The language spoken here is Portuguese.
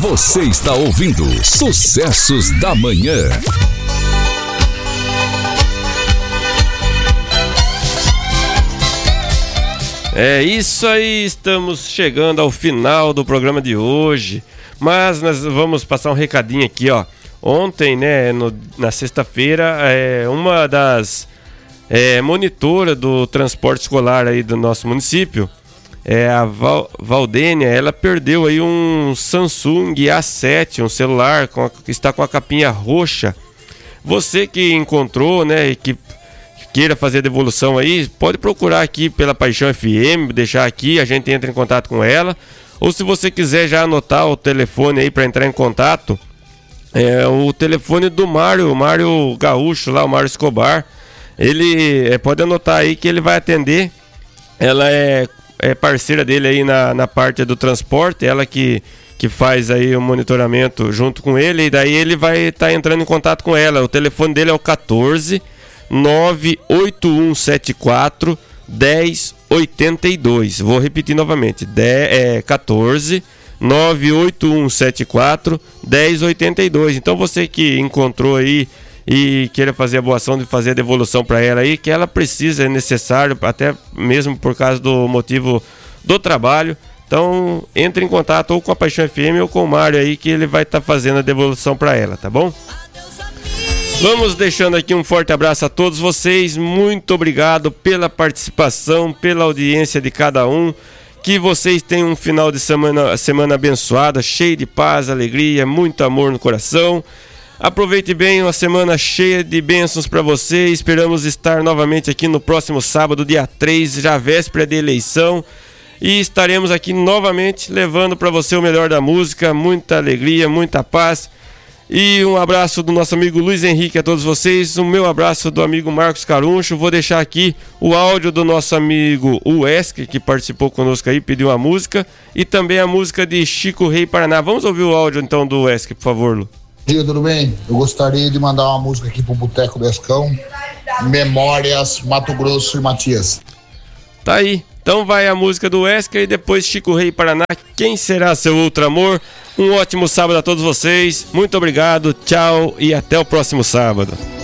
Você está ouvindo Sucessos da Manhã. É isso aí, estamos chegando ao final do programa de hoje, mas nós vamos passar um recadinho aqui, ó. Ontem, né, na sexta-feira, uma das monitoras do transporte escolar aí do nosso município, a Valdênia, ela perdeu aí um Samsung A7, um celular que está com a capinha roxa. Você que encontrou, né, e que queira fazer a devolução aí, pode procurar aqui pela Paixão FM, deixar aqui, a gente entra em contato com ela. Ou se você quiser já anotar o telefone aí para entrar em contato, o telefone do Mário Gaúcho lá, o Mário Escobar. Ele pode anotar aí que ele vai atender. Ela é parceira dele aí na parte do transporte, ela que faz aí o monitoramento junto com ele, e daí ele vai estar entrando em contato com ela. O telefone dele é o 14 98174 1082. Vou repetir novamente, 14 98174 1082. Então você que encontrou aí e queira fazer a boa ação de fazer a devolução para ela aí, que ela precisa, é necessário, até mesmo por causa do motivo do trabalho. Então entre em contato ou com a Paixão FM ou com o Mário aí, que ele vai estar fazendo a devolução para ela, tá bom? Vamos deixando aqui um forte abraço a todos vocês, muito obrigado pela participação, pela audiência de cada um, que vocês tenham um final de semana abençoada, cheio de paz, alegria, muito amor no coração. Aproveite bem, uma semana cheia de bênçãos para você. Esperamos estar novamente aqui no próximo sábado, dia 3, já véspera de eleição, e estaremos aqui novamente levando para você o melhor da música, muita alegria, muita paz. E um abraço do nosso amigo Luiz Henrique a todos vocês, o meu abraço do amigo Marcos Caruncho. Vou deixar aqui o áudio do nosso amigo Wesker, que participou conosco aí, pediu uma música, e também a música de Chico Rei Paraná. Vamos ouvir o áudio então do Wesker, por favor, Lu. Bom dia, tudo bem? Eu gostaria de mandar uma música aqui pro Boteco Bescão, Memórias, Mato Grosso e Matias. Tá aí, então vai a música do Wesker e depois Chico Rei Paraná, Quem Será Seu Outro Amor. Um ótimo sábado a todos vocês, muito obrigado, tchau e até o próximo sábado.